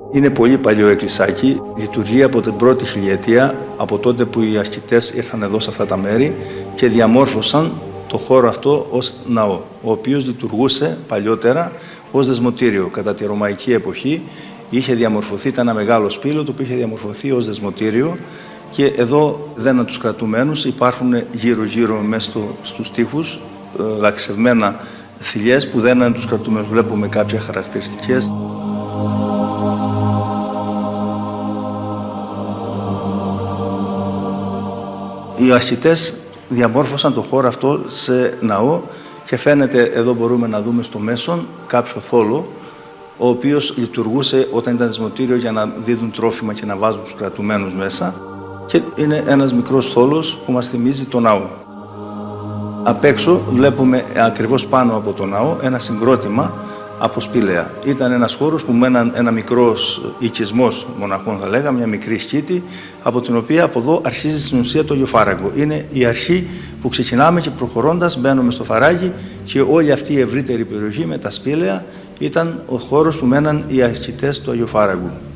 Είναι πολύ παλιό εκκλησάκι, λειτουργεί από την πρώτη χιλιετία, από τότε που οι ασκητές ήρθαν εδώ σε αυτά τα μέρη και διαμόρφωσαν το χώρο αυτό ως ναό, ο οποίος λειτουργούσε παλιότερα ως δεσμοτήριο. Κατά τη ρωμαϊκή εποχή είχε διαμορφωθεί, ήταν ένα μεγάλο σπήλο που είχε διαμορφωθεί ως δεσμοτήριο και εδώ δέναν τους κρατουμένους, υπάρχουν γύρω-γύρω μέσα στους τοίχους λαξευμένα θηλιές που δέναν τους κρατουμένους. Βλέπουμε κάποια χαρακτηριστικές. Οι ασκητές διαμόρφωσαν το χώρο αυτό σε ναό και φαίνεται, εδώ μπορούμε να δούμε στο μέσον κάποιο θόλο, ο οποίος λειτουργούσε όταν ήταν δεσμοτήριο για να δίδουν τρόφιμα και να βάζουν τους κρατουμένους μέσα, και είναι ένας μικρός θόλος που μας θυμίζει το ναό. Απ' έξω βλέπουμε ακριβώς πάνω από το ναό ένα συγκρότημα από σπήλαια. Ήταν ένας χώρος που με ένα μικρός οικισμός μοναχών, θα λέγαμε, μια μικρή σκήτη, από την οποία από εδώ αρχίζει στην ουσία το Αγιοφάραγκο. Είναι η αρχή που ξεκινάμε και προχωρώντας μπαίνουμε στο Φαράγγι και όλη αυτή η ευρύτερη περιοχή με τα σπήλαια ήταν ο χώρος που μέναν οι ασκητές του Αγιοφάραγκου.